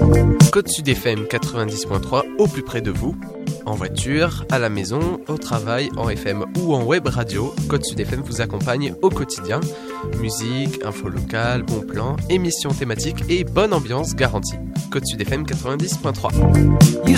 Côte Sud FM 90.3 au plus près de vous. En voiture, à la maison, au travail, en FM ou en web radio, Côte Sud FM vous accompagne au quotidien. Musique, info locale, bons plans, émissions thématiques et bonne ambiance garantie. Côte Sud FM 90.3.